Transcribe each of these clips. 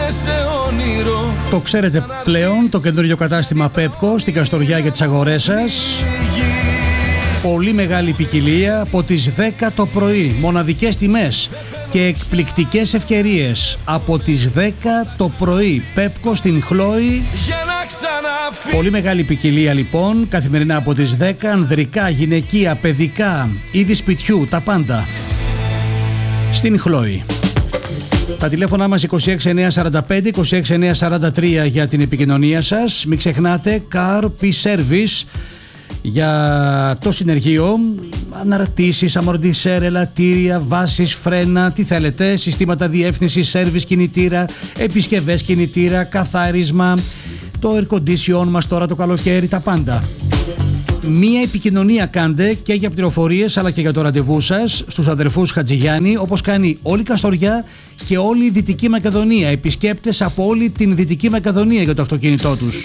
Το ξέρετε πλέον, το καινούριο κατάστημα Pepco στην Καστοριά για τις αγορές σας. Πολύ μεγάλη ποικιλία από τις 10 το πρωί. Μοναδικές τιμές και εκπληκτικές ευκαιρίες από τις 10 το πρωί. Pepco στην Χλόη. Πολύ μεγάλη ποικιλία λοιπόν. Καθημερινά από τις 10. Ανδρικά, γυναικεία, παιδικά, είδη σπιτιού, τα πάντα. Στην Χλόη. Τα τηλέφωνά μας 26945 26943 για την επικοινωνία σας. Μην ξεχνάτε Car P Service για το συνεργείο. Αναρτήσεις, αμορτισέρ, ελαττήρια, βάσεις, φρένα, τι θέλετε, συστήματα διεύθυνσης, σέρβις κινητήρα, επισκευές κινητήρα, καθάρισμα, το air condition μας τώρα το καλοκαίρι, τα πάντα. Μία επικοινωνία κάντε και για πληροφορίες αλλά και για το ραντεβού σας στους αδερφούς Χατζηγιάννη, όπως κάνει όλη η Καστοριά και όλη η Δυτική Μακεδονία. Επισκέπτες από όλη την Δυτική Μακεδονία για το αυτοκίνητό τους.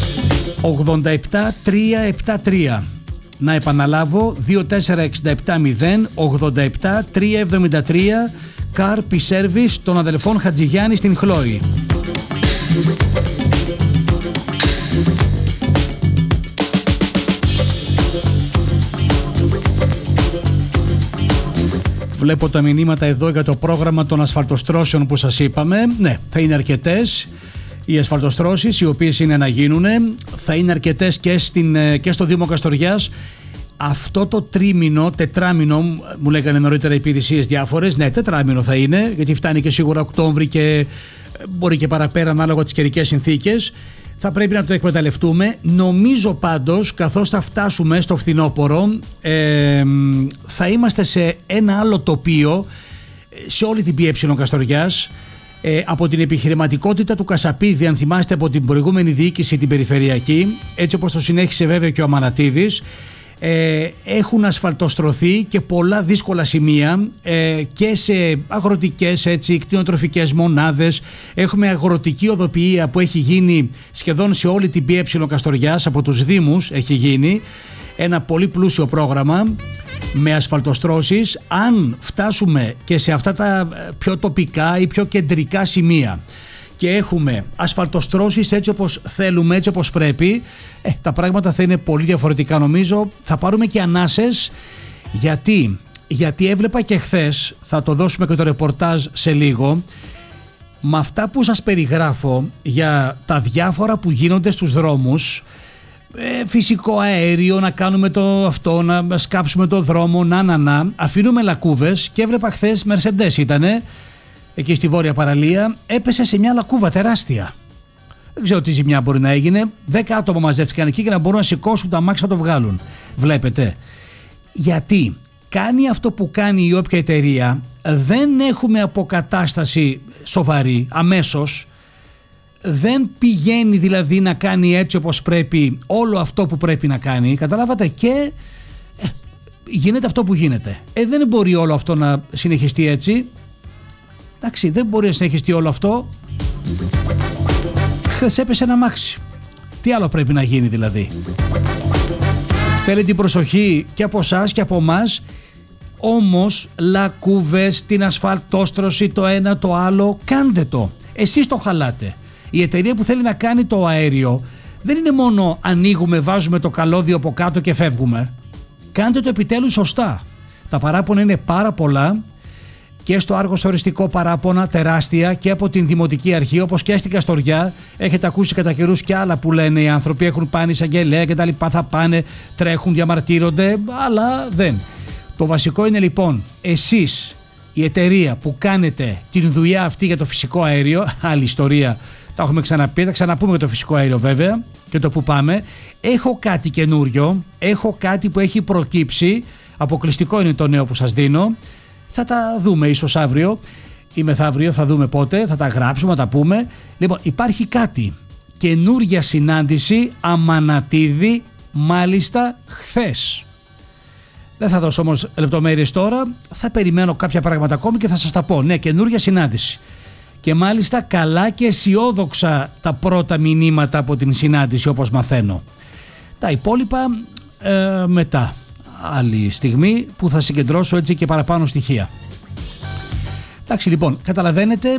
87373. Να επαναλάβω, 24670 87373. Car P Service των αδελφών Χατζηγιάννη στην Χλόη. Βλέπω τα μηνύματα εδώ για το πρόγραμμα των ασφαλτοστρώσεων που σας είπαμε. Ναι, θα είναι αρκετές οι ασφαλτοστρώσεις, οι οποίες είναι να γίνουν. Θα είναι αρκετές και στο Δήμο Καστοριάς. Αυτό το τρίμηνο, τετράμηνο, μου λέγανε νωρίτερα οι υπηρεσίες διάφορες. Ναι, τετράμηνο θα είναι, γιατί φτάνει και σίγουρα Οκτώβρη και μπορεί και παραπέρα ανάλογα τις καιρικές συνθήκες. Θα πρέπει να το εκμεταλλευτούμε. Νομίζω πάντως, καθώς θα φτάσουμε στο φθινόπωρο, θα είμαστε σε ένα άλλο τοπίο σε όλη την ΠΕ Καστοριάς. Από την επιχειρηματικότητα του Κασαπίδη, αν θυμάστε, από την προηγούμενη διοίκηση την περιφερειακή, έτσι όπως το συνέχισε βέβαια και ο Αμανατίδης, έχουν ασφαλτοστρωθεί και πολλά δύσκολα σημεία και σε αγροτικές κτηνοτροφικές μονάδες. Έχουμε αγροτική οδοποιία που έχει γίνει σχεδόν σε όλη την ΠΕ Καστοριάς, από τους Δήμους έχει γίνει ένα πολύ πλούσιο πρόγραμμα με ασφαλτοστρώσεις. Αν φτάσουμε και σε αυτά τα πιο τοπικά ή πιο κεντρικά σημεία και έχουμε ασφαλτοστρώσεις έτσι όπως θέλουμε, έτσι όπως πρέπει, τα πράγματα θα είναι πολύ διαφορετικά νομίζω. Θα πάρουμε και ανάσες, γιατί έβλεπα και χθες, θα το δώσουμε και το ρεπορτάζ σε λίγο, με αυτά που σας περιγράφω για τα διάφορα που γίνονται στους δρόμους, φυσικό αέριο, να κάνουμε το αυτό, να σκάψουμε το δρόμο, να αφήνουμε λακκούβες, και έβλεπα χθες Mercedes ήτανε εκεί στη Βόρεια Παραλία, έπεσε σε μια λακκούβα τεράστια. Δεν ξέρω τι ζημιά μπορεί να έγινε. 10 άτομα μαζεύτηκαν εκεί για να μπορούν να σηκώσουν τα αμάξια να το βγάλουν. Βλέπετε. Γιατί κάνει αυτό που κάνει η όποια εταιρεία, δεν έχουμε αποκατάσταση σοβαρή αμέσως. Δεν πηγαίνει δηλαδή να κάνει έτσι όπως πρέπει όλο αυτό που πρέπει να κάνει. Καταλάβατε, και γίνεται αυτό που γίνεται. Δεν μπορεί όλο αυτό να συνεχιστεί έτσι. Εντάξει, δεν μπορεί να συνεχιστεί όλο αυτό. Χθες έπεσε ένα αμάξι. Τι άλλο πρέπει να γίνει δηλαδή? Θέλει την προσοχή και από εσάς και από εμάς. Όμως λακκούβες, την ασφαλτόστρωση, το ένα το άλλο, κάντε το. Εσείς το χαλάτε. Η εταιρεία που θέλει να κάνει το αέριο δεν είναι μόνο ανοίγουμε, βάζουμε το καλώδιο από κάτω και φεύγουμε. Κάντε το επιτέλους σωστά. Τα παράπονα είναι πάρα πολλά. Και στο Άργος οριστικό παράπονα τεράστια, και από την Δημοτική Αρχή, όπως και στην Καστοριά. Έχετε ακούσει κατά καιρούς και άλλα που λένε οι άνθρωποι, έχουν πάνε εισαγγελέα και τα λοιπά, θα πάνε, τρέχουν, διαμαρτύρονται, αλλά δεν. Το βασικό είναι λοιπόν εσείς, η εταιρεία που κάνετε την δουλειά αυτή για το φυσικό αέριο, άλλη ιστορία, τα έχουμε ξαναπεί, θα ξαναπούμε για το φυσικό αέριο βέβαια και το που πάμε. Έχω κάτι καινούριο, έχω κάτι που έχει προκύψει, αποκλειστικό είναι το νέο που σας δίνω. Θα τα δούμε ίσως αύριο ή μεθαύριο, θα δούμε πότε, θα τα γράψουμε, θα τα πούμε. Λοιπόν, υπάρχει κάτι, καινούρια συνάντηση Αμανατίδη, μάλιστα χθες. Δεν θα δώσω όμως λεπτομέρειες τώρα, θα περιμένω κάποια πράγματα ακόμη και θα σας τα πω. Ναι, καινούρια συνάντηση. Και μάλιστα καλά και αισιόδοξα τα πρώτα μηνύματα από την συνάντηση, όπως μαθαίνω. Τα υπόλοιπα μετά. Άλλη στιγμή που θα συγκεντρώσω έτσι και παραπάνω στοιχεία. Εντάξει, λοιπόν, καταλαβαίνετε,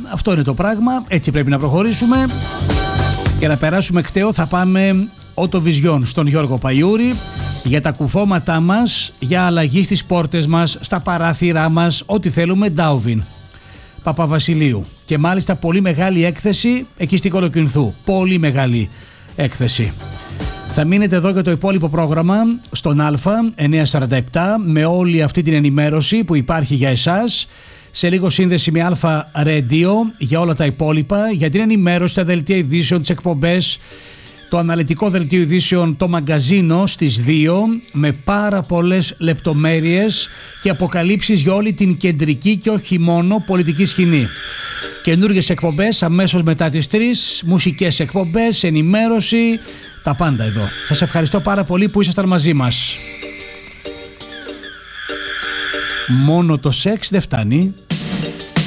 αυτό είναι το πράγμα, έτσι πρέπει να προχωρήσουμε. Για να περάσουμε κταίο θα πάμε Οτοβιζιόν στον Γιώργο Παϊούρη για τα κουφώματά μας, για αλλαγή στις πόρτες μας, στα παράθυρά μας, ό,τι θέλουμε, Ντάουβιν Παπαβασιλείου. Και μάλιστα πολύ μεγάλη έκθεση εκεί στην Κολοκυνθού, πολύ μεγάλη έκθεση. Θα μείνετε εδώ για το υπόλοιπο πρόγραμμα στον Α947 με όλη αυτή την ενημέρωση που υπάρχει για εσάς. Σε λίγο σύνδεση με Αλφα Radio για όλα τα υπόλοιπα, για την ενημέρωση, τα δελτία ειδήσεων, τις εκπομπές, το αναλυτικό δελτίο ειδήσεων, το μαγκαζίνο στις 2 με πάρα πολλές λεπτομέρειες και αποκαλύψεις για όλη την κεντρική και όχι μόνο πολιτική σκηνή. Καινούργιες εκπομπές αμέσως μετά τις 3, μουσικές εκπομπές, ενημέρωση, τα πάντα εδώ. Σας ευχαριστώ πάρα πολύ που ήσασταν μαζί μας. Μόνο το σεξ δεν φτάνει.